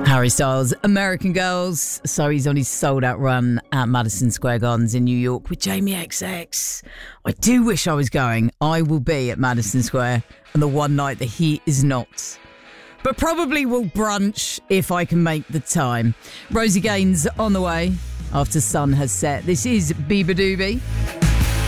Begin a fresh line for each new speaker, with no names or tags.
Harry Styles, American Girls. So he's on his sold-out run at Madison Square Gardens in New York with Jamie XX. I do wish I was going. I will be at Madison Square on the one night that he is not. But probably will brunch if I can make the time. Rosie Gaines on the way after sun has set. This is Bieber Doobie.